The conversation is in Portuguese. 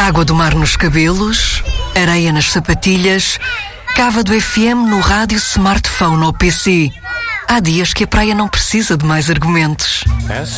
Água do mar nos cabelos, areia nas sapatilhas, cava do FM no rádio, smartphone ou PC. Há dias que a praia não precisa de mais argumentos.